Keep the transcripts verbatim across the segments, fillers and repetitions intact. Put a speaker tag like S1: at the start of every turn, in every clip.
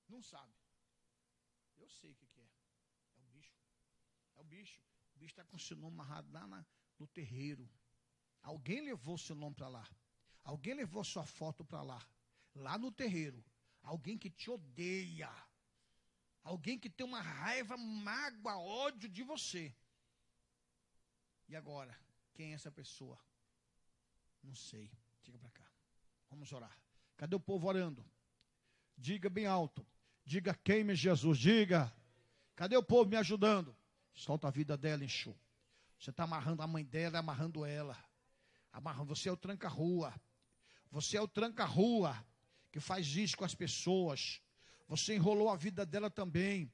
S1: Não sabe. Eu sei o que, que é. É o bicho. É o bicho. O bicho está com o seu nome amarrado lá na, no terreiro. Alguém levou o seu nome para lá. Alguém levou sua foto para lá. Lá no terreiro. Alguém que te odeia. Alguém que tem uma raiva, mágoa, ódio de você. E agora? Quem é essa pessoa? Não sei. Chega para cá. Vamos orar. Cadê o povo orando? Diga bem alto. Diga, queime Jesus. Diga. Cadê o povo me ajudando? Solta a vida dela, enxu. Você está amarrando a mãe dela, amarrando ela. Amarrando. Você é o tranca-rua. Você é o tranca-rua que faz isso com as pessoas. Você enrolou a vida dela também.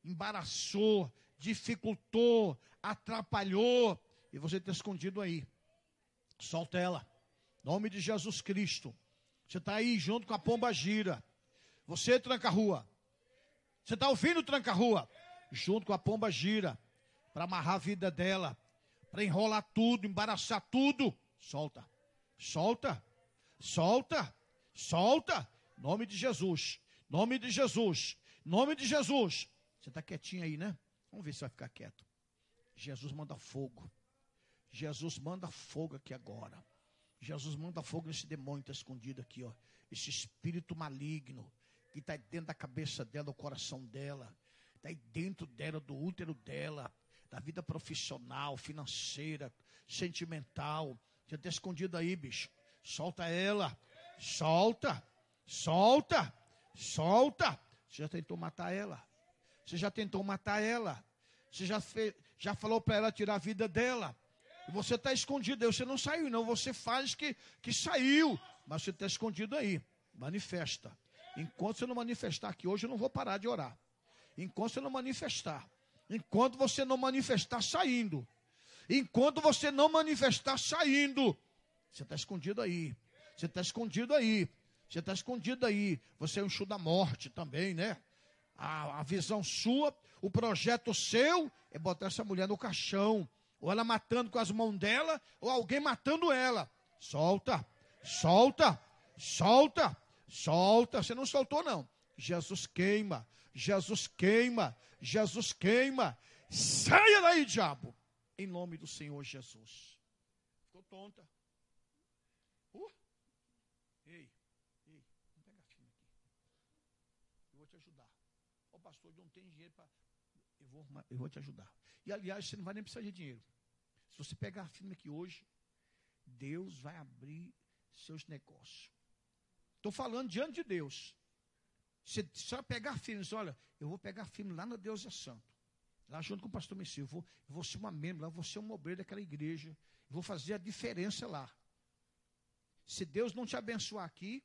S1: Embaraçou, dificultou, atrapalhou. E você está escondido aí. Solta ela. Em nome de Jesus Cristo. Você está aí junto com a pomba gira. Você, tranca-rua. Você está ouvindo, tranca-rua? Junto com a pomba gira. Para amarrar a vida dela. Para enrolar tudo, embaraçar tudo. Solta. Solta. Solta. Solta. Em nome de Jesus. Em nome de Jesus. Em nome de Jesus. Você está quietinho aí, né? Vamos ver se vai ficar quieto. Jesus manda fogo. Jesus manda fogo aqui agora. Jesus manda fogo nesse demônio que está escondido aqui, ó. Esse espírito maligno que está dentro da cabeça dela, do coração dela. Está aí dentro dela, do útero dela. Da vida profissional, financeira, sentimental. Já está escondido aí, bicho. Solta ela. Solta. Solta. Solta. Você já tentou matar ela. Você já tentou matar ela. Você já, fez, já falou para ela tirar a vida dela. E você está escondido aí. Você não saiu, não. Você faz que, que saiu. Mas você está escondido aí. Manifesta. Enquanto você não manifestar aqui hoje, eu não vou parar de orar. Enquanto você não manifestar. Enquanto você não manifestar saindo. Enquanto você não manifestar saindo. Você está escondido aí. Você está escondido aí. Você está escondido aí. Você é um enxu da morte também, né? A, a visão sua, o projeto seu é botar essa mulher no caixão. Ou ela matando com as mãos dela, ou alguém matando ela. Solta, solta, solta, solta. Você não soltou, não. Jesus queima, Jesus queima, Jesus queima. Saia daí, diabo. Em nome do Senhor Jesus. Ficou tonta. Uh. Ei, ei, não pega filme aqui. Eu vou te ajudar. Ô oh, pastor, eu não tenho dinheiro para... Eu vou, eu vou te ajudar. E aliás, você não vai nem precisar de dinheiro. Se você pegar firme aqui hoje, Deus vai abrir seus negócios. Estou falando diante de Deus. Você só pegar firme, olha, eu vou pegar firme lá no Deus é Santo. Lá junto com o pastor Messias, eu vou, eu vou ser uma membro, eu vou ser um obreiro daquela igreja. Eu vou fazer a diferença lá. Se Deus não te abençoar aqui,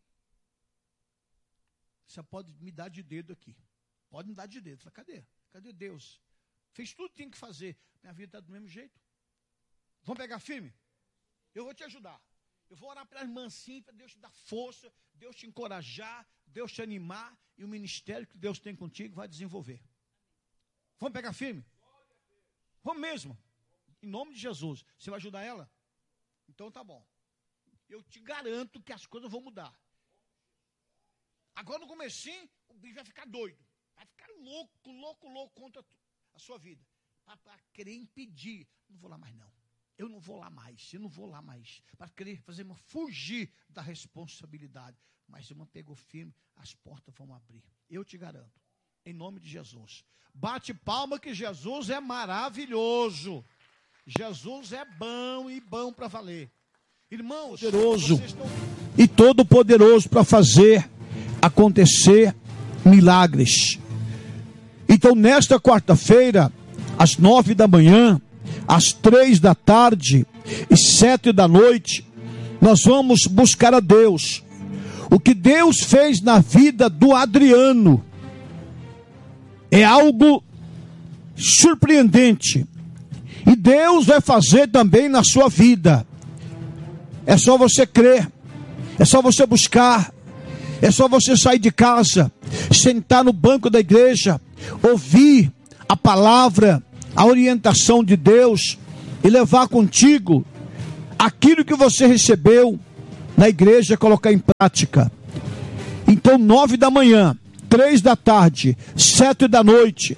S1: você pode me dar de dedo aqui. Pode me dar de dedo. Fala, cadê? Cadê Deus? Fez tudo que tinha que fazer. Minha vida está do mesmo jeito. Vamos pegar firme? Eu vou te ajudar. Eu vou orar para a irmã assim, para Deus te dar força, Deus te encorajar, Deus te animar, e o ministério que Deus tem contigo vai desenvolver. Vamos pegar firme? Vamos mesmo. Em nome de Jesus. Você vai ajudar ela? Então tá bom. Eu te garanto que as coisas vão mudar. Agora no comecinho, o bicho vai ficar doido. Vai ficar louco, louco, louco contra a sua vida. Para querer impedir. Não vou lá mais não. Eu não vou lá mais. Eu não vou lá mais. Para querer fazer uma fugir da responsabilidade. Mas se uma pegou firme, as portas vão abrir. Eu te garanto. Em nome de Jesus. Bate palma que Jesus é maravilhoso. Jesus é bom e bom para valer. Irmãos, poderoso estão... e todo poderoso para fazer acontecer milagres. Então nesta quarta-feira, às nove da manhã, às três da tarde e sete da noite, nós vamos buscar a Deus. O que Deus fez na vida do Adriano é algo surpreendente. E Deus vai fazer também na sua vida. É só você crer. É só você buscar. É só você sair de casa, sentar no banco da igreja, ouvir a palavra, a orientação de Deus e levar contigo aquilo que você recebeu na igreja, colocar em prática. Então, nove da manhã, três da tarde, sete da noite,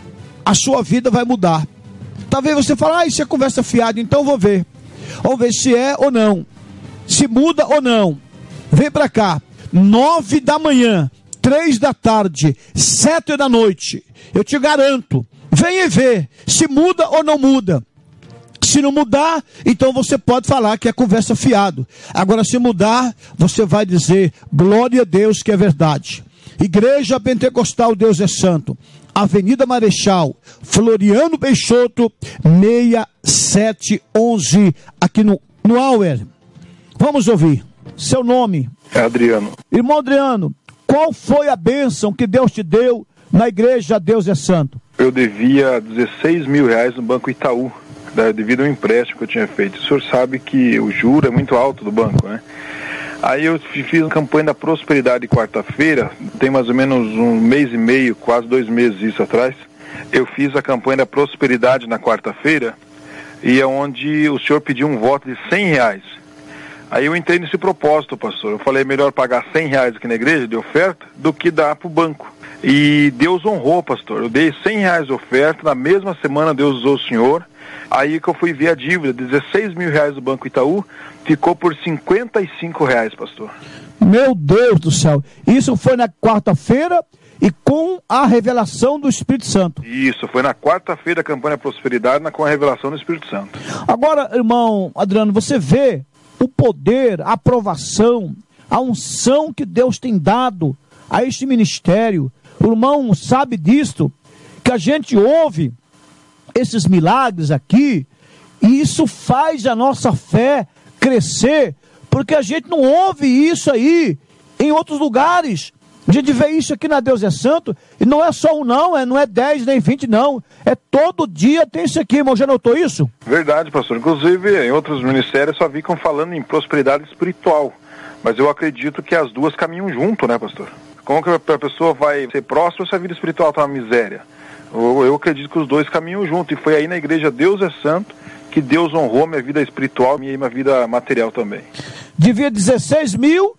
S1: a sua vida vai mudar. Talvez você fale, ah, isso é conversa fiada, então eu vou ver. Vamos ver se é ou não, se muda ou não. Vem para cá, nove da manhã, três da tarde, sete da noite. Eu te garanto, venha ver se muda ou não muda. Se não mudar, então você pode falar que é conversa fiado. Agora, se mudar, você vai dizer, glória a Deus que é verdade. Igreja Pentecostal Deus é Santo, Avenida Marechal, Floriano Peixoto, seis sete um um, aqui no, no Auer. Vamos ouvir. Seu nome?
S2: É Adriano.
S1: Irmão Adriano, qual foi a bênção que Deus te deu na Igreja Deus é Santo?
S2: Eu devia dezesseis mil reais no Banco Itaú, devido ao empréstimo que eu tinha feito. O senhor sabe que o juro é muito alto do banco, né? Aí eu fiz a campanha da prosperidade quarta-feira, tem mais ou menos um mês e meio, quase dois meses isso atrás. Eu fiz a campanha da prosperidade na quarta-feira, e é onde o senhor pediu um voto de cem reais. Aí eu entrei nesse propósito, pastor. Eu falei, melhor pagar cem reais aqui na igreja de oferta do que dar para o banco. E Deus honrou, pastor. Eu dei cem reais de oferta, na mesma semana Deus usou o senhor. Aí que eu fui ver a dívida, dezesseis mil reais do Banco Itaú, ficou por cinquenta e cinco reais, pastor.
S1: Meu Deus do céu, isso foi na quarta-feira e com a revelação do Espírito Santo.
S2: Isso, foi na quarta-feira a campanha Prosperidade, com a revelação do Espírito Santo.
S1: Agora, irmão Adriano, você vê o poder, a aprovação, a unção que Deus tem dado a este ministério. O irmão sabe disto, que a gente ouve esses milagres aqui, e isso faz a nossa fé crescer, porque a gente não ouve isso aí em outros lugares. A gente vê isso aqui na Deus é Santo, e não é só um não, é, não é dez nem vinte não, é todo dia tem isso aqui, irmão, já notou isso?
S2: Verdade, pastor, inclusive em outros ministérios só ficam falando em prosperidade espiritual, mas eu acredito que as duas caminham junto, né, pastor? Como que a pessoa vai ser próspera se a vida espiritual está uma miséria? Eu, eu acredito que os dois caminham junto, e foi aí na igreja Deus é Santo que Deus honrou minha vida espiritual e minha vida material também.
S1: Devia dezesseis mil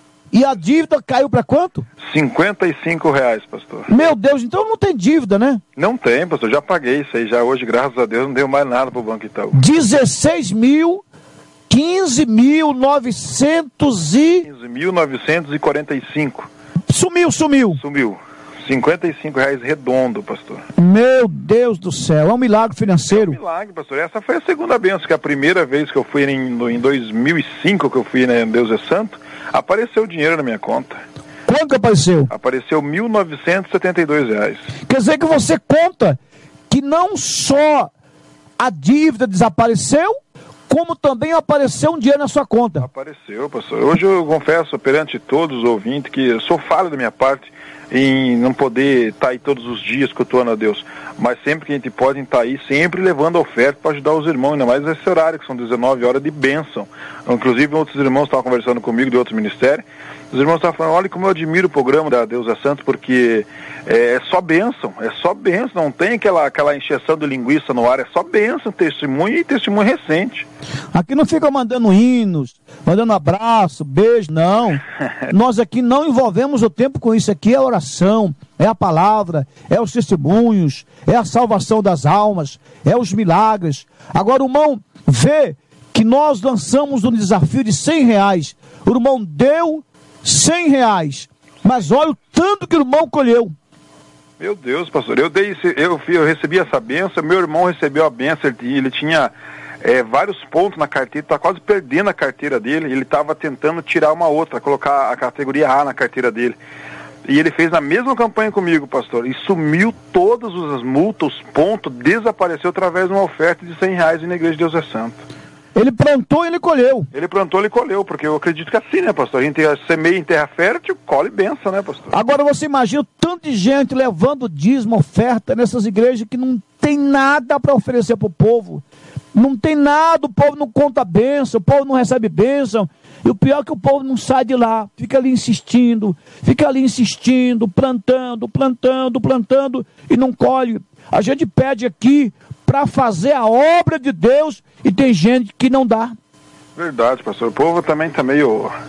S1: e a dívida caiu para quanto?
S2: cinquenta e cinco reais, pastor.
S1: Meu Deus, então não tem dívida, né?
S2: Não tem, pastor, já paguei isso aí, já hoje, graças a Deus, não deu mais nada pro Banco Itaú.
S1: dezesseis mil, quinze mil novecentos e...
S2: quinze mil novecentos e quarenta e cinco.
S1: Sumiu, sumiu.
S2: Sumiu. cinquenta e cinco reais redondo, pastor.
S1: Meu Deus do céu, é um milagre financeiro.
S2: É um milagre, pastor. Essa foi a segunda bênção, que a primeira vez que eu fui em, em dois mil e cinco, que eu fui, né, Deus é Santo, apareceu dinheiro na minha conta.
S1: Quanto que apareceu?
S2: Apareceu mil novecentos e setenta e dois reais.
S1: Quer dizer que você conta que não só a dívida desapareceu, como também apareceu um dinheiro na sua conta.
S2: Apareceu, pastor. Hoje eu confesso perante todos os ouvintes que eu sou falho da minha parte em não poder estar aí todos os dias cultuando a Deus, mas sempre que a gente pode estar aí, sempre levando a oferta para ajudar os irmãos, ainda mais nesse horário, que são dezenove horas de bênção. Inclusive, outros irmãos estavam conversando comigo de outro ministério, os irmãos estavam falando, olha como eu admiro o programa da Deus é Santo, porque é, é só bênção, é só bênção, não tem aquela, aquela encheção de linguiça no ar, é só bênção, testemunho e testemunho recente.
S1: Aqui não fica mandando hinos, mandando abraço, beijo, não. Nós aqui não envolvemos o tempo com isso, aqui é a oração, é a palavra, é os testemunhos, é a salvação das almas, é os milagres. Agora o irmão vê que nós lançamos um desafio de cem reais, o irmão deu cem reais, mas olha o tanto que o irmão colheu.
S2: Meu Deus, pastor, eu, dei esse, eu, eu recebi essa benção, meu irmão recebeu a benção, ele, ele tinha é, vários pontos na carteira, está quase perdendo a carteira dele, ele estava tentando tirar uma outra, colocar a categoria A na carteira dele. E ele fez a mesma campanha comigo, pastor, e sumiu todas as multas, os pontos, desapareceu através de uma oferta de cem reais na Igreja de Deus é Santo.
S1: Ele plantou e ele colheu.
S2: Ele plantou e ele colheu, porque eu acredito que é assim, né, pastor? A gente semeia em terra fértil, colhe benção, né, pastor?
S1: Agora você imagina o tanto de gente levando dízimo, oferta nessas igrejas que não tem nada para oferecer para o povo. Não tem nada, o povo não conta bênção, o povo não recebe bênção. E o pior é que o povo não sai de lá, fica ali insistindo, fica ali insistindo, plantando, plantando, plantando e não colhe. A gente pede aqui para fazer a obra de Deus e tem gente que não dá.
S2: Verdade, pastor. O povo também está meio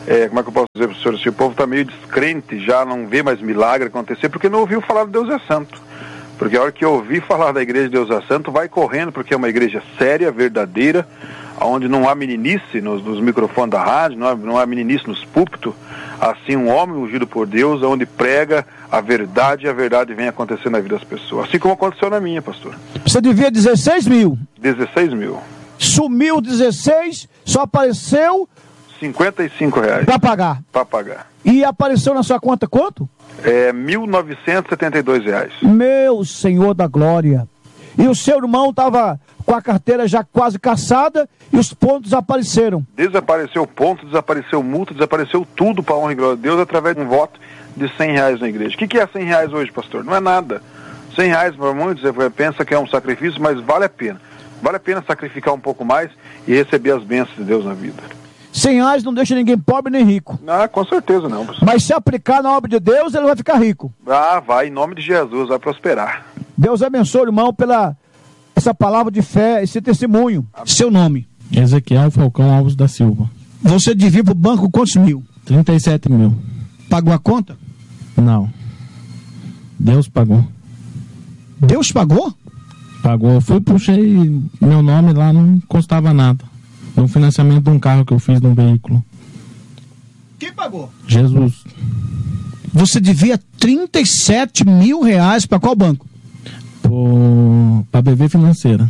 S2: é, como é que eu posso dizer para o senhor, assim, o povo está meio descrente, já não vê mais milagre acontecer, porque não ouviu falar de Deus é Santo. Porque a hora que ouvir falar da igreja de Deus é Santo, vai correndo, porque é uma igreja séria, verdadeira, onde não há meninice nos, nos microfones da rádio, não há, não há meninice nos púlpitos, assim um homem ungido por Deus, onde prega a verdade e a verdade vem acontecendo na vida das pessoas. Assim como aconteceu na minha, pastor.
S1: Você devia dezesseis mil.
S2: dezesseis mil.
S1: Sumiu dezesseis, só apareceu...
S2: cinquenta e cinco reais.
S1: Para pagar.
S2: Para pagar.
S1: E apareceu na sua conta quanto?
S2: É mil novecentos e setenta e dois reais.
S1: Meu Senhor da glória. E o seu irmão estava com a carteira já quase caçada e os pontos desapareceram.
S2: Desapareceu o ponto, desapareceu multa, desapareceu tudo para a honra e glória de Deus através de um voto de cem reais na igreja. O que, que é cem reais hoje, pastor? Não é nada. cem reais para muitos, você pensa que é um sacrifício, mas vale a pena. Vale a pena sacrificar um pouco mais e receber as bênçãos de Deus na vida.
S1: cem reais não deixa ninguém pobre nem rico.
S2: Ah, com certeza não, pastor.
S1: Mas se aplicar na obra de Deus, ele vai ficar rico.
S2: Ah, vai, em nome de Jesus, vai prosperar.
S1: Deus abençoe, irmão, pela essa palavra de fé, esse testemunho. Amém. Seu nome?
S3: Ezequiel Falcão Alves da Silva.
S1: Você devia para o banco quantos mil?
S3: trinta e sete mil.
S1: Pagou a conta?
S3: Não. Deus pagou.
S1: Deus pagou?
S3: Pagou. Eu fui, puxei meu nome lá, não constava nada. No financiamento de um carro que eu fiz de um veículo.
S1: Quem pagou?
S3: Jesus.
S1: Você devia trinta e sete mil reais para qual banco?
S3: Para a B V Financeira.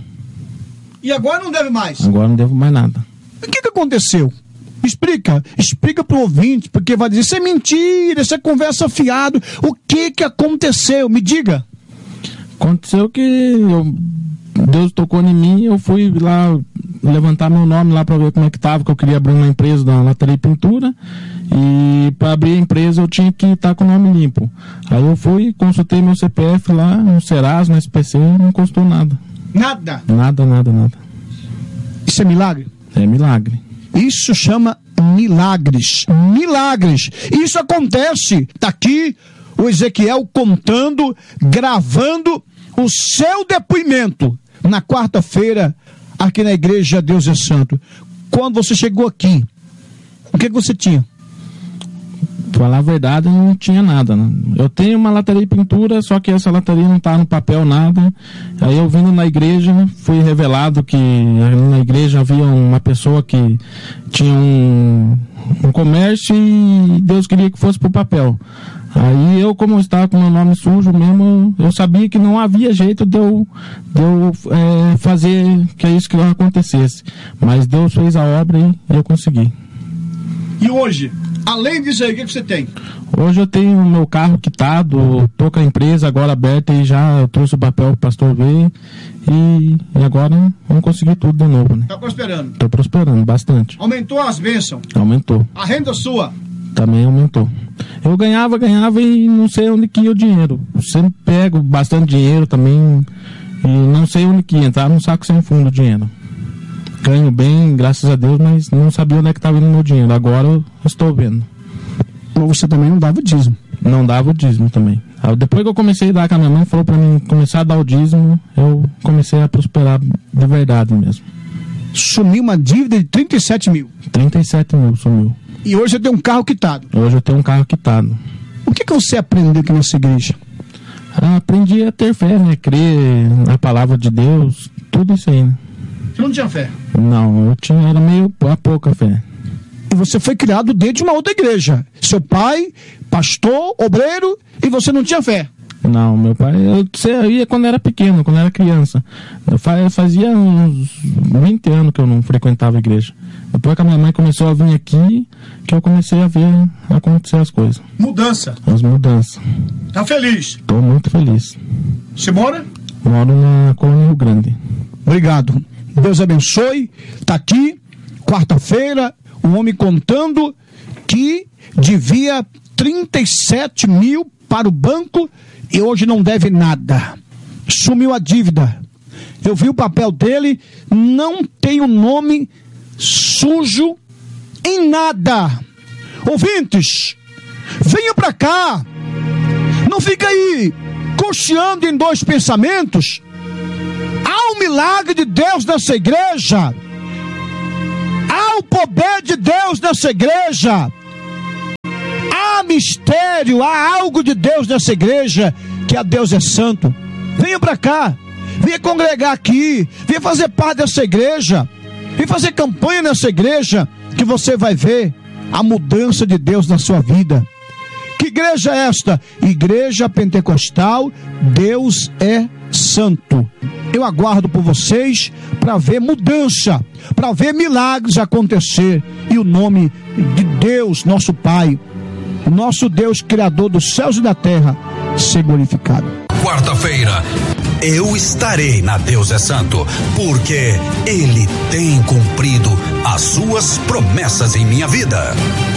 S1: E agora não deve mais?
S3: Agora não devo mais nada.
S1: O que, que aconteceu? Explica, explica para o ouvinte, porque vai dizer, isso é mentira, isso é conversa fiado. O que que aconteceu? Me diga.
S3: Aconteceu que eu, Deus tocou em mim, eu fui lá levantar meu nome lá para ver como é que tava, que eu queria abrir uma empresa da Lataria e Pintura, e para abrir a empresa eu tinha que estar com o nome limpo. Aí eu fui, consultei meu C P F lá no Serasa, no S P C, não custou nada.
S1: Nada?
S3: Nada, nada, nada.
S1: Isso é milagre?
S3: É milagre.
S1: Isso chama milagres. Milagres. Isso acontece. Está aqui o Ezequiel contando, gravando o seu depoimento na quarta-feira aqui na igreja Deus é Santo. Quando você chegou aqui, o que, que você tinha?
S3: Pra falar a verdade, eu não tinha nada, né? Eu tenho uma lataria de pintura, só que essa lataria não tá no papel nada. Aí eu vindo na igreja, fui revelado que na igreja havia uma pessoa que tinha um, um comércio e Deus queria que fosse pro papel. Aí eu, como eu estava com meu nome sujo mesmo, eu sabia que não havia jeito de eu, de eu é, fazer que isso que não acontecesse. Mas Deus fez a obra e eu consegui.
S1: E hoje, além disso aí, o que você tem?
S3: Hoje eu tenho o meu carro quitado, tô com a empresa agora aberta e já eu trouxe o papel pro pastor ver e, e agora vamos conseguir tudo de novo, né?
S1: Tá prosperando?
S3: Tô prosperando bastante.
S1: Aumentou as bênçãos?
S3: Aumentou.
S1: A renda sua?
S3: Também aumentou. Eu ganhava, ganhava e não sei onde que ia o dinheiro. Sempre pego bastante dinheiro também e não sei onde que ia. Entrar num saco sem fundo o dinheiro. Ganho bem, graças a Deus, mas não sabia onde é que estava indo o meu dinheiro. Agora eu estou vendo.
S1: Mas você também não dava o dízimo?
S3: Não dava o dízimo também. Depois que eu comecei a dar, que a minha mãe falou para mim começar a dar o dízimo, eu comecei a prosperar de verdade mesmo.
S1: Sumiu uma dívida de trinta e sete mil?
S3: trinta e sete mil sumiu.
S1: E hoje eu tenho um carro quitado?
S3: Hoje eu tenho um carro quitado.
S1: O que, que você aprendeu aqui nessa igreja?
S3: Ah, aprendi a ter fé, né? Crer na palavra de Deus, tudo isso aí, né?
S1: Você não tinha fé?
S3: Não, eu tinha, era meio a pouca fé.
S1: E você foi criado dentro de uma outra igreja. Seu pai, pastor, obreiro, e você não tinha fé?
S3: Não, meu pai, eu, eu ia quando era pequeno, quando era criança. Eu fazia uns vinte anos que eu não frequentava a igreja. Depois que a minha mãe começou a vir aqui, que eu comecei a ver acontecer as coisas.
S1: Mudança?
S3: As mudanças.
S1: Tá feliz?
S3: Tô muito feliz.
S1: Você mora?
S3: Moro na Colônia Rio Grande.
S1: Obrigado. Deus abençoe. Tá aqui, quarta-feira, um homem contando que devia trinta e sete mil para o banco e hoje não deve nada. Sumiu a dívida. Eu vi o papel dele, não tem o nome sujo em nada. Ouvintes, venha para cá. Não fica aí cocheando em dois pensamentos. Há um milagre de Deus nessa igreja. Há o poder de Deus nessa igreja. mistério, há algo de Deus nessa igreja, que a Deus é santo. Venha para cá, venha congregar aqui, venha fazer parte dessa igreja, venha fazer campanha nessa igreja, que você vai ver a mudança de Deus na sua vida. Que igreja é esta? Igreja Pentecostal Deus é Santo. Eu aguardo por vocês para ver mudança, para ver milagres acontecer, e o nome de Deus, nosso Pai, o nosso Deus Criador dos céus e da terra, ser glorificado.
S4: Quarta-feira, eu estarei na Deus é Santo, porque Ele tem cumprido as suas promessas em minha vida.